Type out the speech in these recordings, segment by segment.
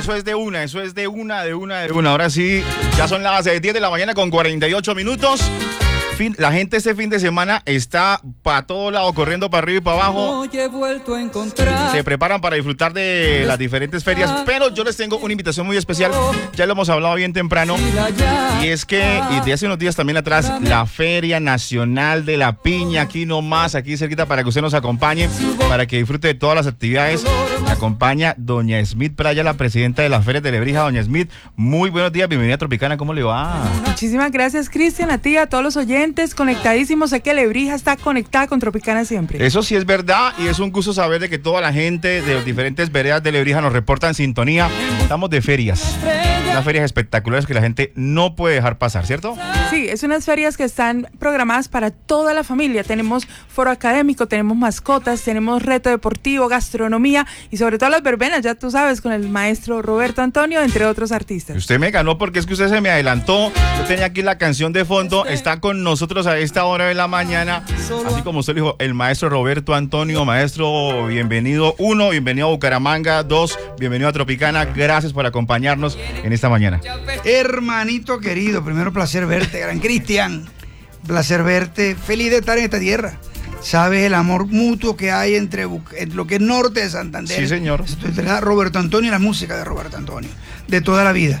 eso es de una. Ahora sí, ya son las 10 de la mañana con 48 minutos. La gente este fin de semana está para todo lado, corriendo para arriba y para abajo. Se preparan para disfrutar de las diferentes ferias, pero yo les tengo una invitación muy especial. Ya lo hemos hablado bien temprano. Y es que, y de hace unos días también atrás, la Feria Nacional de la Piña, aquí nomás, aquí cerquita, para que usted nos acompañe, para que disfrute de todas las actividades. Me acompaña doña Smith Praya, la presidenta de las ferias de Lebrija. Doña Smith, muy buenos días, bienvenida a Tropicana, ¿cómo le va? Muchísimas gracias, Cristian, a ti, a todos los oyentes, conectadísimos. Sé que Lebrija está conectada con Tropicana siempre. Eso sí es verdad, y es un gusto saber de que toda la gente de las diferentes veredas de Lebrija nos reporta en sintonía. Estamos de ferias, unas ferias espectaculares que la gente no puede dejar pasar, ¿cierto? Sí, es unas ferias que están programadas para toda la familia. Tenemos foro académico, tenemos mascotas, tenemos reto deportivo, gastronomía y sobre todo las verbenas, ya tú sabes, con el maestro Roberto Antonio, entre otros artistas. Usted me ganó porque es que usted se me adelantó. Yo tenía aquí la canción de fondo. Está con nosotros a esta hora de la mañana, así como usted dijo, el maestro Roberto Antonio. Maestro, bienvenido. 1, bienvenido a Bucaramanga. 2, bienvenido a Tropicana. Gracias por acompañarnos en esta mañana. Hermanito querido, primero placer verte, gran Cristian. Placer verte, feliz de estar en esta tierra. Sabes el amor mutuo que hay entre lo que es norte de Santander. Sí, señor. Roberto Antonio y la música de Roberto Antonio, de toda la vida.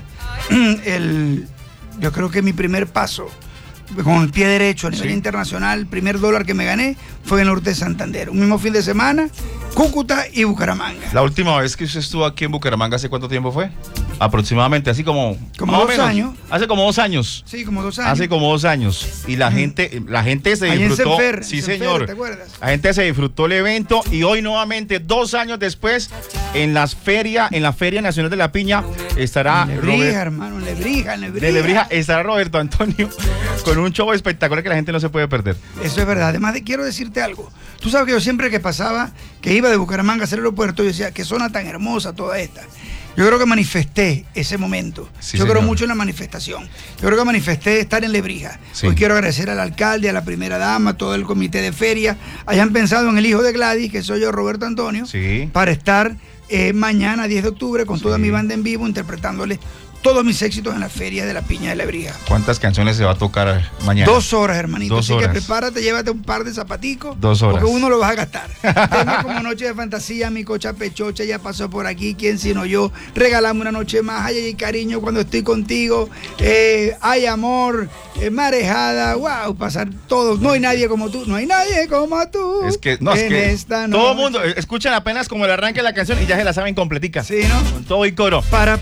Yo creo que mi primer paso con el pie derecho a nivel internacional, el primer dólar que me gané fue en el norte de Santander. Un mismo fin de semana, Cúcuta y Bucaramanga. La última vez que usted estuvo aquí en Bucaramanga, ¿hace cuánto tiempo fue? Aproximadamente, así como 2 años. Hace como 2 años. Sí, como 2 años. Hace como 2 años. Y la gente se disfrutó. Sí, señor. ¿Te acuerdas? La gente se disfrutó el evento y hoy nuevamente, 2 años después, en la Feria Nacional de la Piña, estará Lebrija, hermano, Lebrija. De Lebrija estará Roberto Antonio con un show espectacular que la gente no se puede perder. Eso es verdad. Además, quiero decirte algo. Tú sabes que yo siempre que pasaba, que iba de Bucaramanga hacia el aeropuerto, yo decía, qué zona tan hermosa toda esta. Yo creo que manifesté ese momento. Sí, yo señor. creo mucho en la manifestación. Yo creo que manifesté estar en Lebrija. Sí. Hoy quiero agradecer al alcalde, a la primera dama, a todo el comité de feria. Hayan pensado en el hijo de Gladys, que soy yo, Roberto Antonio, para estar mañana, 10 de octubre, con toda mi banda en vivo, interpretándole todos mis éxitos en la Feria de la Piña de Lebrija. ¿Cuántas canciones se va a tocar mañana? 2 horas, hermanito. 2 horas. Así que prepárate, llévate un par de zapaticos. 2 horas. Porque uno lo vas a gastar. Tema como Noche de Fantasía, mi cocha pechocha ya pasó por aquí. ¿Quién sino yo? Regalame una noche más. Ay, cariño, cuando estoy contigo. Hay amor, marejada. Wow, pasar todo. No hay nadie como tú. No hay nadie como tú. Es que, no, es que esta todo el mundo escuchan apenas como el arranque de la canción y ya se la saben completica. Sí, ¿no? Con todo y coro. Para.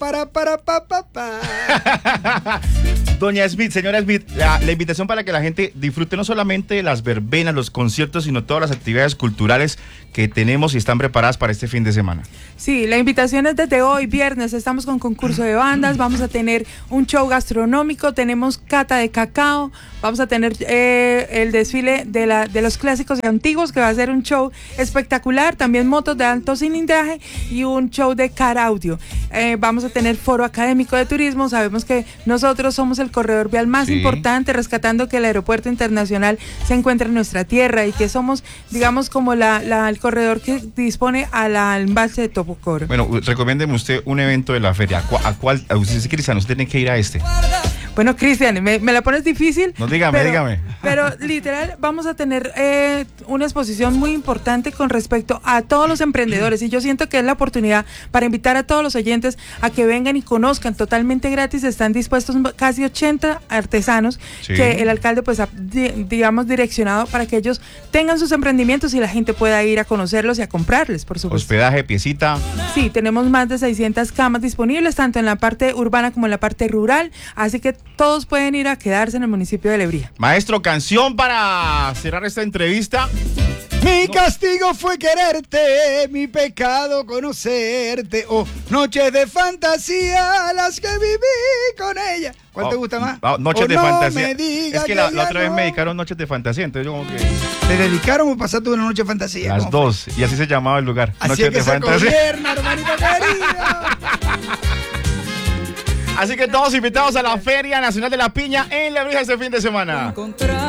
Doña Smith, señora Smith, la invitación para que la gente disfrute no solamente las verbenas, los conciertos, sino todas las actividades culturales que tenemos y están preparadas para este fin de semana. Sí, la invitación es desde hoy, viernes. Estamos con concurso de bandas, vamos a tener un show gastronómico, tenemos cata de cacao, vamos a tener el desfile de los clásicos y antiguos, que va a ser un show espectacular, también motos de alto cilindraje y un show de car audio. Vamos a tener foro académico de turismo. Sabemos que nosotros somos el corredor vial más importante, rescatando que el aeropuerto internacional se encuentra en nuestra tierra y que somos, digamos, como el corredor que dispone al embalse de Topocoro. Bueno, recomiéndeme usted un evento de la feria. ¿A cuál? Usted es cristiano, usted tiene que ir a este. Bueno, Cristian, me la pones difícil. No, dígame. Pero literal, vamos a tener una exposición muy importante con respecto a todos los emprendedores, y yo siento que es la oportunidad para invitar a todos los oyentes a que vengan y conozcan totalmente gratis. Están dispuestos casi 80 artesanos que el alcalde pues ha, digamos, direccionado para que ellos tengan sus emprendimientos y la gente pueda ir a conocerlos y a comprarles, por supuesto. Hospedaje, piecita. Sí, tenemos más de 600 camas disponibles, tanto en la parte urbana como en la parte rural, así que todos pueden ir a quedarse en el municipio de Lebrija. Maestro, canción para cerrar esta entrevista. Mi castigo fue quererte, mi pecado conocerte. Oh, noches de fantasía, las que viví con ella. ¿Cuál te gusta más? Noches de fantasía. Es que la otra vez no me dedicaron Noches de Fantasía, entonces yo como que... ¿Te dedicaron o pasaste una noche de fantasía? Las dos, y así se llamaba el lugar. Así Noches es que de se Fantasía. gobierna, hermanito querido. Así que todos invitados a la Feria Nacional de la Piña en Lebrija este fin de semana.